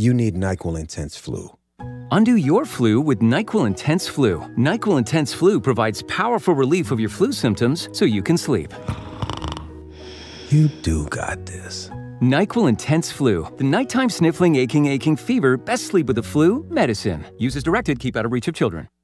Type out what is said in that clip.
You need NyQuil Intense Flu. Undo your flu with NyQuil Intense Flu. NyQuil Intense Flu provides powerful relief of your flu symptoms so you can sleep. You do got this. NyQuil Intense Flu. The nighttime sniffling, aching fever, best sleep with the flu medicine. Use as directed, keep out of reach of children.